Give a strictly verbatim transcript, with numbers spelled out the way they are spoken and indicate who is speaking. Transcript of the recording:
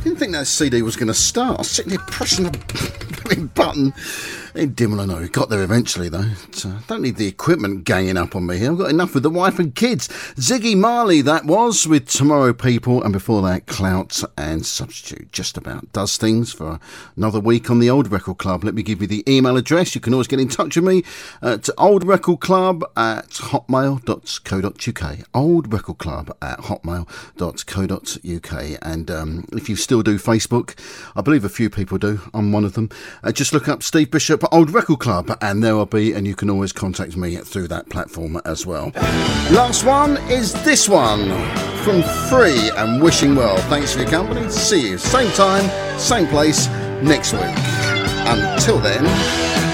Speaker 1: Didn't think that C D was going to start. I was sitting there pressing the button. Dim well I know. Got there eventually, though. But, uh, don't need the equipment ganging up on me here. I've got enough with the wife and kids. Ziggy Marley, that was, with Tomorrow People. And before that, Clout and Substitute. Just about does things for another week on the Old Record Club. Let me give you the email address. You can always get in touch with me at old record club at hotmail dot co dot uk. old record club at hotmail dot co dot uk. And um, if you still do Facebook, I believe a few people do. I'm one of them. Uh, just look up Steve Bishop Old Record Club, and there I'll be, and you can always contact me through that platform as well. Last one is this one from Free and Wishing Well. Thanks for your company. See you same time, same place next week. Until then.